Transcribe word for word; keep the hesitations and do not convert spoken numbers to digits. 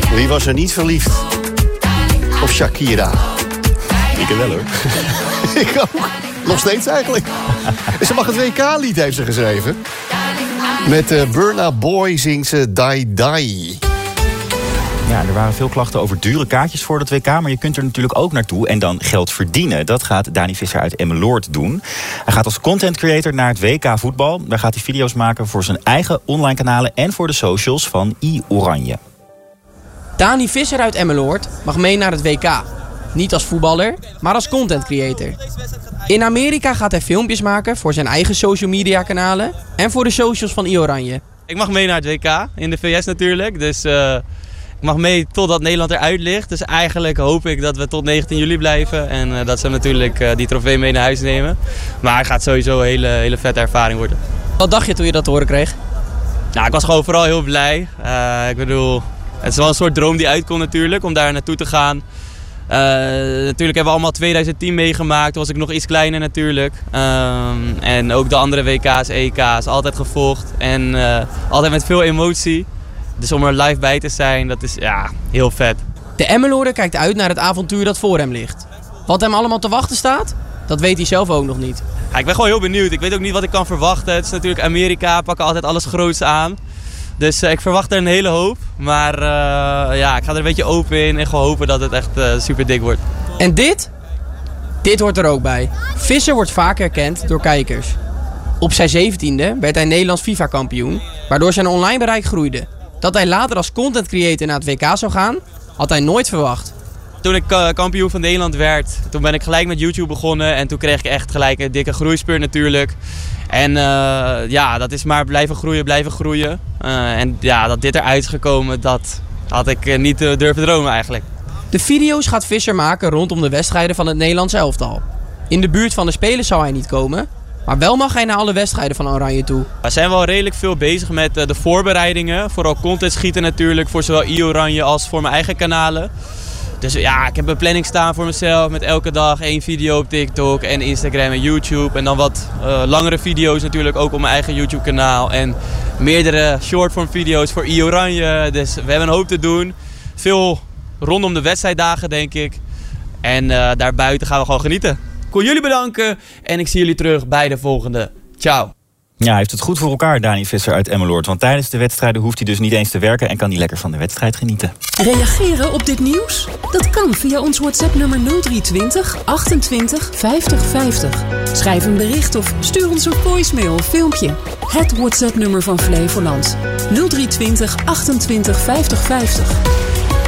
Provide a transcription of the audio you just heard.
Wie was er niet verliefd op Shakira? Ik wel hoor. Ik ook. Nog steeds eigenlijk. Ze mag het W K-lied, heeft ze geschreven. Met uh, Burna Boy zingt ze Die Die. Ja, er waren veel klachten over dure kaartjes voor het W K... maar je kunt er natuurlijk ook naartoe en dan geld verdienen. Dat gaat Dani Visser uit Emmeloord doen. Hij gaat als content creator naar het W K voetbal. Daar gaat hij video's maken voor zijn eigen online kanalen... en voor de socials van iOranje. Dani Visser uit Emmeloord mag mee naar het W K. Niet als voetballer, maar als content creator. In Amerika gaat hij filmpjes maken voor zijn eigen social media kanalen... en voor de socials van iOranje. Ik mag mee naar het W K, in de V S natuurlijk. Dus uh, ik mag mee totdat Nederland eruit ligt. Dus eigenlijk hoop ik dat we tot negentien juli blijven. En uh, dat ze natuurlijk uh, die trofee mee naar huis nemen. Maar het gaat sowieso een hele, hele vette ervaring worden. Wat dacht je toen je dat te horen kreeg? Nou, ik was gewoon vooral heel blij. Uh, ik bedoel, het is wel een soort droom die uitkomt natuurlijk, om daar naartoe te gaan. Uh, natuurlijk hebben we allemaal twintig tien meegemaakt, toen was ik nog iets kleiner natuurlijk. Um, en ook de andere W K's, E K's, altijd gevolgd en uh, altijd met veel emotie. Dus om er live bij te zijn, dat is ja, heel vet. De Emmeloorder kijkt uit naar het avontuur dat voor hem ligt. Wat hem allemaal te wachten staat, dat weet hij zelf ook nog niet. Ja, ik ben gewoon heel benieuwd, ik weet ook niet wat ik kan verwachten. Het is natuurlijk Amerika, pakken altijd alles groots aan. Dus uh, ik verwacht er een hele hoop. Maar uh, ja, ik ga er een beetje open in en gewoon hopen dat het echt uh, super dik wordt. En dit? Dit hoort er ook bij. Visser wordt vaak herkend door kijkers. Op zijn zeventiende werd hij Nederlands FIFA-kampioen, waardoor zijn online bereik groeide. Dat hij later als content creator naar het W K zou gaan, had hij nooit verwacht. Toen ik uh, kampioen van Nederland werd, toen ben ik gelijk met YouTube begonnen. En toen kreeg ik echt gelijk een dikke groeispurt natuurlijk. En uh, ja, dat is maar blijven groeien, blijven groeien. Uh, en ja, dat dit eruit is gekomen, dat had ik uh, niet uh, durven dromen eigenlijk. De video's gaat Visser maken rondom de wedstrijden van het Nederlands elftal. In de buurt van de spelers zou hij niet komen, maar wel mag hij naar alle wedstrijden van Oranje toe. We zijn wel redelijk veel bezig met uh, de voorbereidingen. Vooral content schieten natuurlijk, voor zowel iOranje als voor mijn eigen kanalen. Dus ja, ik heb een planning staan voor mezelf met elke dag één video op TikTok en Instagram en YouTube. En dan wat uh, langere video's natuurlijk ook op mijn eigen YouTube kanaal. En meerdere shortform video's voor iOranje. Dus we hebben een hoop te doen. Veel rondom de wedstrijddagen denk ik. En uh, daarbuiten gaan we gewoon genieten. Ik wil jullie bedanken en ik zie jullie terug bij de volgende. Ciao. Ja, hij heeft het goed voor elkaar, Dani Visser uit Emmeloord. Want tijdens de wedstrijden hoeft hij dus niet eens te werken en kan hij lekker van de wedstrijd genieten. Reageren op dit nieuws? Dat kan via ons WhatsApp-nummer nul drie twintig achtentwintig vijftig vijftig. Schrijf een bericht of stuur ons een voicemail of filmpje. Het WhatsApp-nummer van Flevoland. nul drie twintig achtentwintig vijftig vijftig.